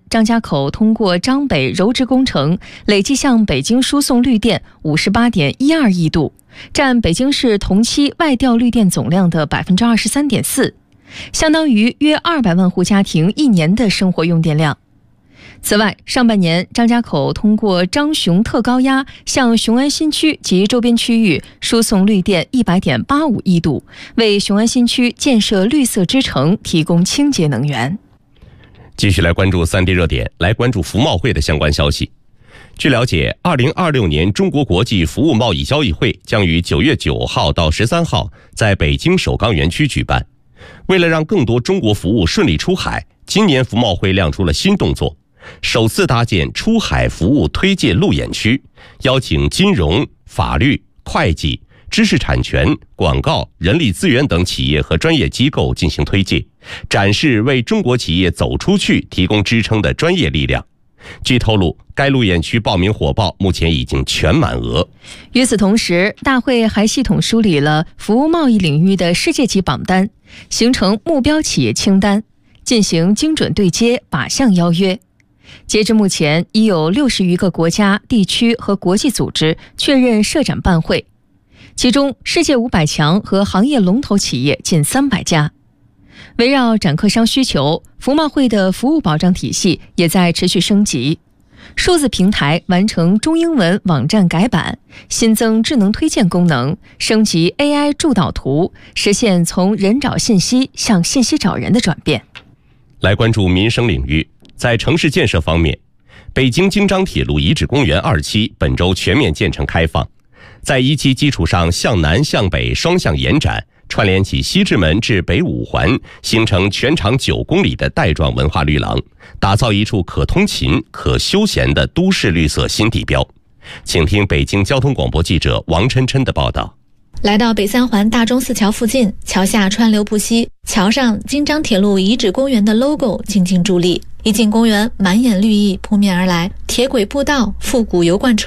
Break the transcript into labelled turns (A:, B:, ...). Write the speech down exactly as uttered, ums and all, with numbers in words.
A: 张家口通过张北柔直工程，累计向北京输送绿电 五十八点一二亿度，占北京市同期外调绿电总量的 百分之二十三点四， 相当于约二百万户家庭一年的生活用电量。此外，上半年张家口通过张雄特高压向雄安新区及周边区域输送绿电 一百点八五亿度，为雄安新区建设绿色之城提供清洁能源。
B: 继续来关注三 D 热点，来关注服贸会的相关消息。据了解，二零二六年中国国际服务贸易交易会将于九月九号到十三号在北京首钢园区举办。为了让更多中国服务顺利出海，今年服贸会亮出了新动作，首次搭建出海服务推介路演区，邀请金融、法律、会计、知识产权、广告、人力资源等企业和专业机构进行推介，展示为中国企业走出去提供支撑的专业力量。据透露，该路演区报名火爆，目前已经全满额。
A: 与此同时，大会还系统梳理了服务贸易领域的世界级榜单，形成目标企业清单，进行精准对接，靶向邀约。截至目前，已有六十余个国家、地区和国际组织确认设展办会，其中世界五百强和行业龙头企业近三百家。围绕展客商需求，服贸会的服务保障体系也在持续升级。数字平台完成中英文网站改版，新增智能推荐功能，升级 A I 助导图，实现从人找信息向信息找人的转变。
B: 来关注民生领域，在城市建设方面，北京京张铁路遗址公园二期本周全面建成开放，在一期基础上向南向北双向延展，串联起西直门至北五环，形成全长九公里的带状文化绿廊，打造一处可通勤、可休闲的都市绿色新地标。请听北京交通广播记者王琛琛的报道。
C: 来到北三环大钟寺桥附近，桥下川流不息，桥上京张铁路遗址公园的 logo 静静伫立。一进公园，满眼绿意扑面而来，铁轨步道、复古油罐车